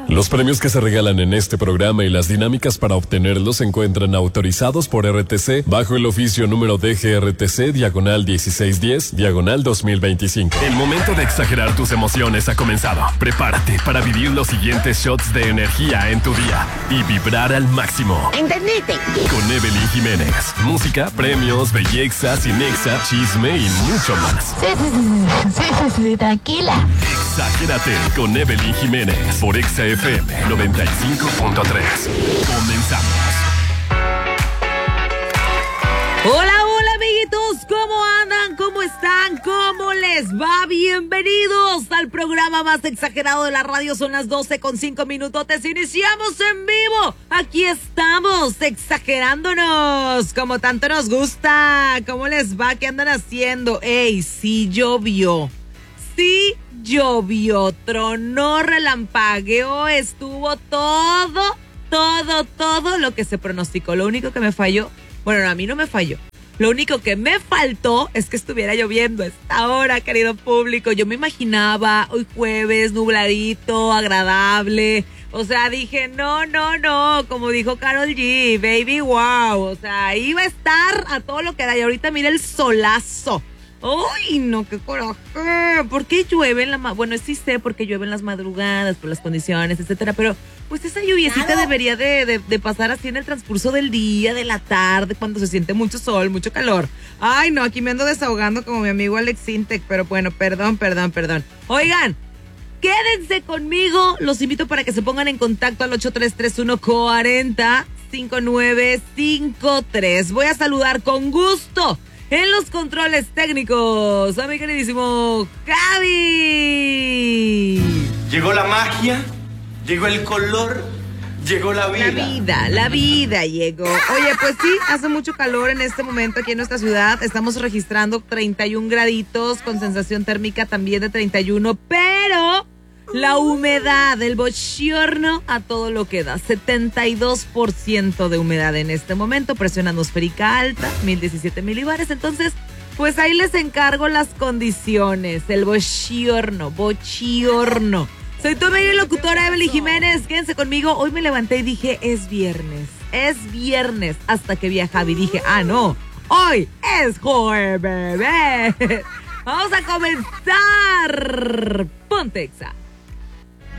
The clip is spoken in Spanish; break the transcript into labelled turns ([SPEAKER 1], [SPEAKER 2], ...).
[SPEAKER 1] Los premios que se regalan en este programa y las dinámicas para obtenerlos se encuentran autorizados por RTC bajo el oficio número DGRTC /1610/2025. El momento de exagerar tus emociones ha comenzado. Prepárate para vivir los siguientes shots de energía en tu día y vibrar al máximo.
[SPEAKER 2] ¿Entendiste?
[SPEAKER 1] Con Evelyn Jiménez. Música, premios, belleza, cinexa, chisme y mucho más.
[SPEAKER 2] Sí, tranquila.
[SPEAKER 1] Exagérate con Evelyn Jiménez por Exa FM 95.3. Comenzamos.
[SPEAKER 3] Hola, amiguitos, ¿cómo andan? ¿Cómo están? ¿Cómo les va? Bienvenidos al programa más exagerado de la radio. Son las 12:05. Iniciamos en vivo. Aquí estamos, exagerándonos, como tanto nos gusta. ¿Cómo les va? ¿Qué andan haciendo? ¡Ey, sí llovió! Sí llovió, tronó, relampagueó, estuvo todo lo que se pronosticó. Lo único que me falló, bueno, a mí no me falló. Lo único que me faltó es que estuviera lloviendo a esta hora, querido público. Yo me imaginaba hoy jueves, nubladito, agradable. O sea, dije, no, como dijo Karol G, baby, wow. O sea, iba a estar a todo lo que da. Y ahorita mira el solazo. ¡Uy, no, qué coraje! ¿Por qué llueve en bueno, sí sé por qué llueve en las madrugadas, por las condiciones, etcétera, pero pues esa lluviecita debería de pasar así en el transcurso del día, de la tarde, cuando se siente mucho sol, mucho calor. Ay, no, aquí me ando desahogando como mi amigo Alex Sintek, pero bueno, perdón. Oigan, quédense conmigo, los invito para que se pongan en contacto al 8331-40-5953. Voy a saludar con gusto en los controles técnicos a mi queridísimo Javi.
[SPEAKER 4] Llegó la magia, llegó el color, llegó la vida.
[SPEAKER 3] La vida llegó. Oye, pues sí, hace mucho calor en este momento aquí en nuestra ciudad. Estamos registrando 31 graditos con sensación térmica también de 31, pero la humedad, el bochorno a todo lo que da. 72% de humedad en este momento, presión atmosférica alta, 1017 milibares. Entonces, pues ahí les encargo las condiciones. El bochorno. Soy tu amiga y locutora Evelyn Jiménez. Quédense conmigo. Hoy me levanté y dije, es viernes. Hasta que vi a Javi. Dije, no, hoy es jueves. Vamos a comenzar. Ponte Exa.